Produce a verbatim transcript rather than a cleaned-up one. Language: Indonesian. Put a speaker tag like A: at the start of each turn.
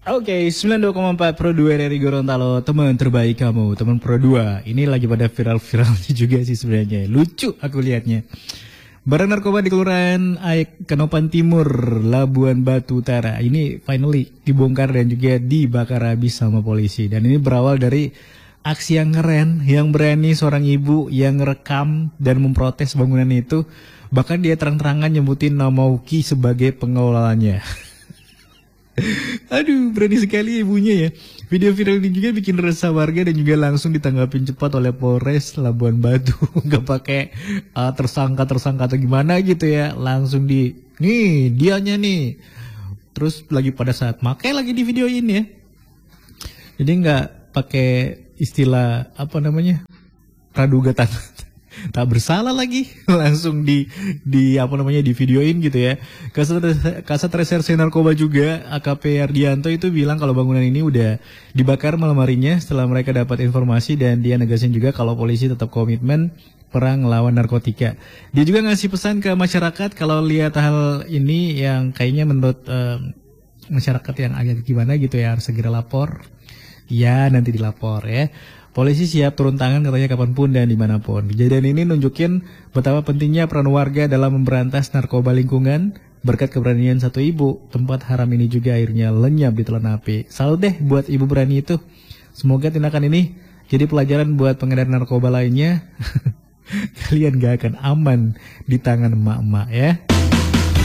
A: Oke, sembilan puluh dua koma empat Pro dua dari Gorontalo, teman terbaik kamu, teman Pro dua. Ini lagi pada viral-viralnya juga sih sebenarnya. Lucu aku lihatnya. Barang narkoba di Kelurahan Aik, Kanopan Timur, Labuan Batu Utara. Ini finally dibongkar dan juga dibakar habis sama polisi. Dan ini berawal dari aksi yang keren, yang berani seorang ibu yang rekam dan memprotes bangunan itu. Bahkan dia terang-terangan nyebutin nama Uki sebagai pengelolanya. Aduh, berani sekali ibunya ya. Video viral ini juga bikin resah warga dan juga langsung ditanggapin cepat oleh Polres Labuan Batu. Gak pakai uh, tersangka-tersangka atau gimana gitu ya. Langsung di, nih dianya nih. Terus lagi pada saat makai lagi di videoin ya. Jadi nggak pakai istilah apa namanya, praduga tak tak bersalah lagi, langsung di di apa namanya di videoin gitu ya. Kasat Kasat Reserse Narkoba juga A K P Ardianto itu bilang kalau bangunan ini udah dibakar malam harinya setelah mereka dapat informasi, dan dia negasin juga kalau polisi tetap komitmen perang lawan narkotika. Dia juga ngasih pesan ke masyarakat kalau lihat hal ini yang kayaknya menurut uh, masyarakat yang agak gimana gitu ya, harus segera lapor. Ya, nanti dilapor ya. Polisi siap turun tangan katanya kapanpun dan dimanapun. Kejadian ini nunjukin betapa pentingnya peran warga dalam memberantas narkoba lingkungan. Berkat keberanian satu ibu, tempat haram ini juga akhirnya lenyap ditelan api. Salut deh buat ibu berani itu. Semoga tindakan ini jadi pelajaran buat pengedar narkoba lainnya. Kalian gak akan aman di tangan emak-emak ya.